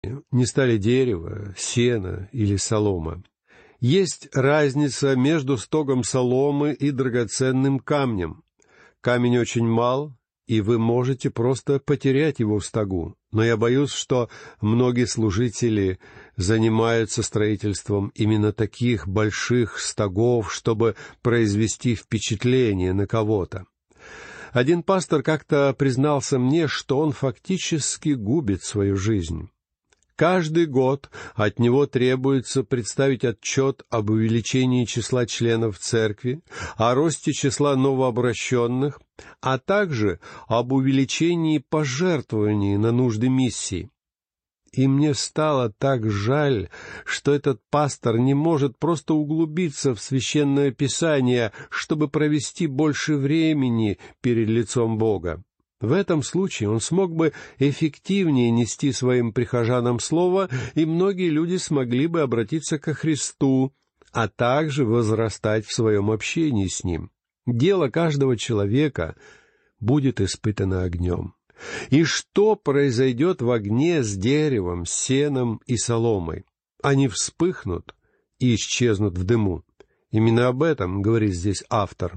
не стали дерево, сено или солома. Есть разница между стогом соломы и драгоценным камнем. Камень очень мал, и вы можете просто потерять его в стогу. Но я боюсь, что многие служители занимаются строительством именно таких больших стогов, чтобы произвести впечатление на кого-то. Один пастор как-то признался мне, что он фактически губит свою жизнь. Каждый год от него требуется представить отчет об увеличении числа членов церкви, о росте числа новообращенных, а также об увеличении пожертвований на нужды миссии. И мне стало так жаль, что этот пастор не может просто углубиться в Священное Писание, чтобы провести больше времени перед лицом Бога. В этом случае он смог бы эффективнее нести своим прихожанам Слово, и многие люди смогли бы обратиться ко Христу, а также возрастать в своем общении с Ним. Дело каждого человека будет испытано огнем. И что произойдет в огне с деревом, сеном и соломой? Они вспыхнут и исчезнут в дыму. Именно об этом говорит здесь автор.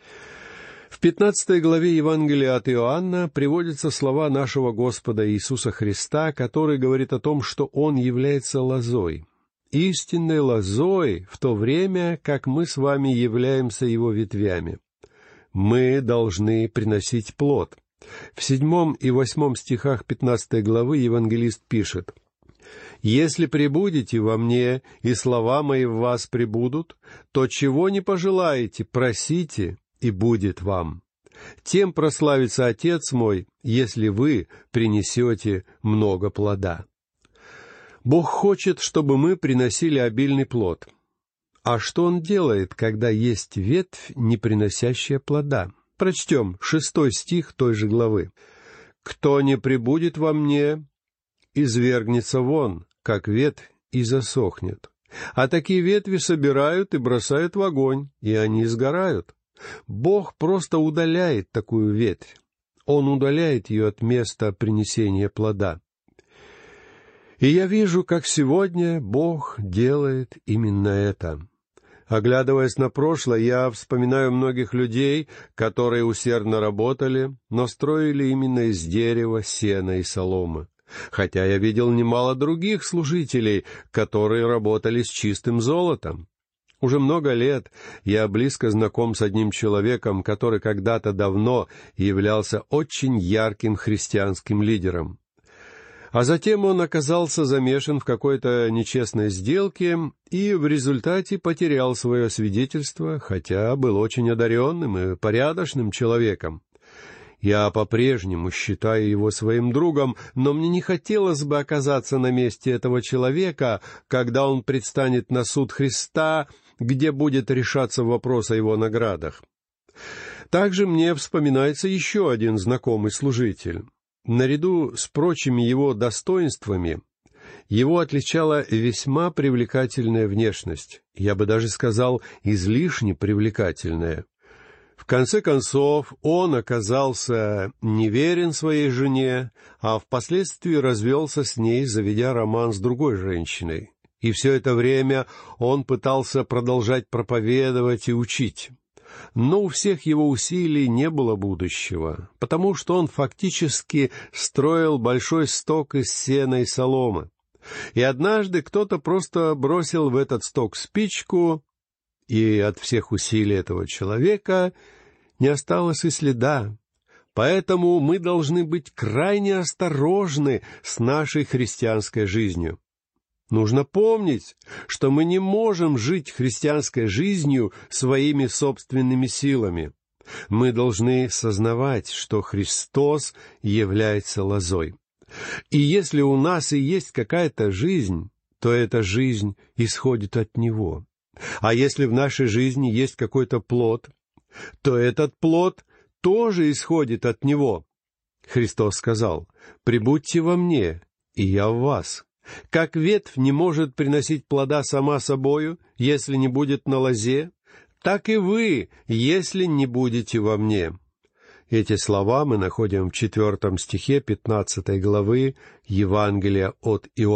В 15 главе Евангелия от Иоанна приводятся слова нашего Господа Иисуса Христа, который говорит о том, что Он является лозой. Истинной лозой в то время, как мы с вами являемся Его ветвями. Мы должны приносить плод. В 7 и 8 стихах 15 главы евангелист пишет: «Если пребудете во мне, и слова мои в вас пребудут, то чего не пожелаете, просите, и будет вам. Тем прославится Отец мой, если вы принесете много плода». Бог хочет, чтобы мы приносили обильный плод. А что Он делает, когда есть ветвь, не приносящая плода? Прочтем 6 стих той же главы. «Кто не пребудет во мне, извергнется вон, как ветвь, и засохнет. А такие ветви собирают и бросают в огонь, и они сгорают». Бог просто удаляет такую ветвь. Он удаляет ее от места принесения плода. И я вижу, как сегодня Бог делает именно это. Оглядываясь на прошлое, я вспоминаю многих людей, которые усердно работали, но строили именно из дерева, сена и соломы. Хотя я видел немало других служителей, которые работали с чистым золотом. Уже много лет я близко знаком с одним человеком, который когда-то давно являлся очень ярким христианским лидером. А затем он оказался замешан в какой-то нечестной сделке и в результате потерял свое свидетельство, хотя был очень одаренным и порядочным человеком. Я по-прежнему считаю его своим другом, но мне не хотелось бы оказаться на месте этого человека, когда он предстанет на суд Христа, где будет решаться вопрос о его наградах. Также мне вспоминается еще один знакомый служитель. Наряду с прочими его достоинствами, его отличала весьма привлекательная внешность, я бы даже сказал, излишне привлекательная. В конце концов, он оказался неверен своей жене, а впоследствии развелся с ней, заведя роман с другой женщиной. И все это время он пытался продолжать проповедовать и учить. Но у всех его усилий не было будущего, потому что он фактически строил большой сток из сена и соломы. И однажды кто-то просто бросил в этот сток спичку, и от всех усилий этого человека не осталось и следа. Поэтому мы должны быть крайне осторожны с нашей христианской жизнью. Нужно помнить, что мы не можем жить христианской жизнью своими собственными силами. Мы должны сознавать, что Христос является лозой. И если у нас и есть какая-то жизнь, то эта жизнь исходит от Него. А если в нашей жизни есть какой-то плод, то этот плод тоже исходит от Него. Христос сказал: «Прибудьте во мне, и я в вас». Как ветвь не может приносить плода сама собою, если не будет на лозе, так и вы, если не будете во мне. Эти слова мы находим в 4 стихе 15 главы Евангелия от Иоанна.